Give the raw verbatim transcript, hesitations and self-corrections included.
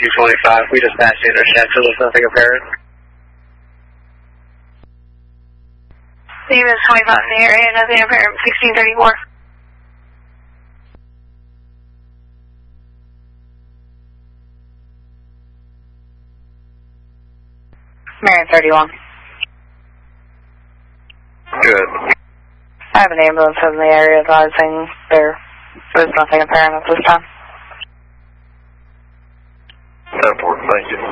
two twenty-five. We just passed the intersection. There's nothing apparent. Name is twenty-five in the area. Nothing apparent. sixteen thirty-four. Marion thirty-one. Good. I have an ambulance in the area advising there is nothing apparent at this time. ten four, thank you.